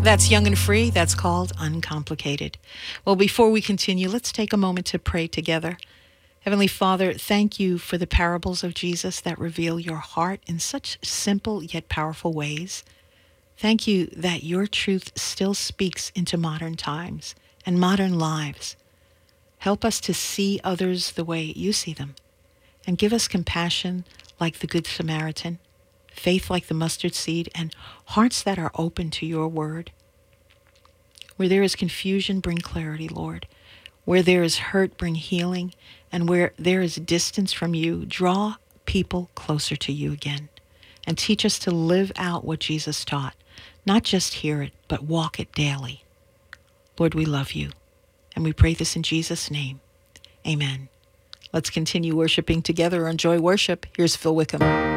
That's Young and Free. That's called Uncomplicated. Well, before we continue, let's take a moment to pray together. Heavenly Father, thank you for the parables of Jesus that reveal your heart in such simple yet powerful ways. Thank you that your truth still speaks into modern times and modern lives. Help us to see others the way you see them, and give us compassion like the Good Samaritan, faith like the mustard seed, and hearts that are open to your word. Where there is confusion, bring clarity, Lord. Where there is hurt, bring healing. And where there is distance from you, draw people closer to you again. And teach us to live out what Jesus taught, not just hear it, but walk it daily. Lord, we love you. And we pray this in Jesus' name. Amen. Let's continue worshiping together or enjoy worship. Here's Phil Wickham.